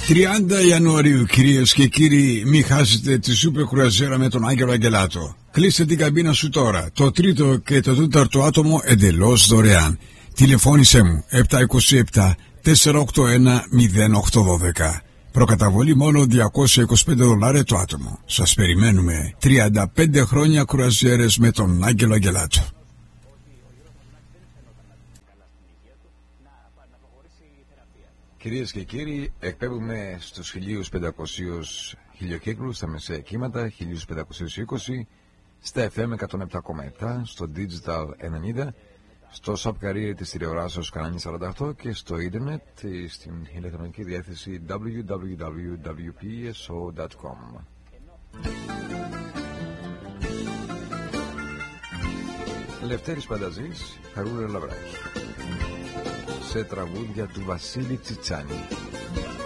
30 Ιανουαρίου, κυρίες και κύριοι, μην χάσετε τη σούπερ κρουαζιέρα με τον Άγγελο Αγγελάτο. Κλείστε την καμπίνα σου τώρα. Το τρίτο και το τέταρτο άτομο εντελώς δωρεάν. Τηλεφώνησέ μου 727 481 0812. Προκαταβολή μόνο $225 το άτομο. Σας περιμένουμε. 35 χρόνια κρουαζιέρες με τον Άγγελο Αγγελάτο. Κυρίες και κύριοι, εκπέμπουμε στους 1500 χιλιοκύκλους στα μεσαία κύματα, 1520, στα FM 107,7, στο Digital 90, στο Subcarrier της τηλεοράσεως κανάλι 48 και στο ίντερνετ στην ηλεκτρονική διεύθυνση www.pso.com. Λευτέρης Πανταζής, Χαρούλα Λαβράκη, σε τραγούδια του Βασίλη Τσιτσάνη.